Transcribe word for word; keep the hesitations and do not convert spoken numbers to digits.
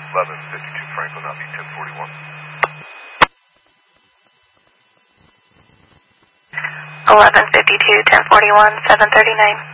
eleven fifty-two Franklin, that'll be ten forty-one. eleven fifty-two, ten forty-one, seven thirty-nine.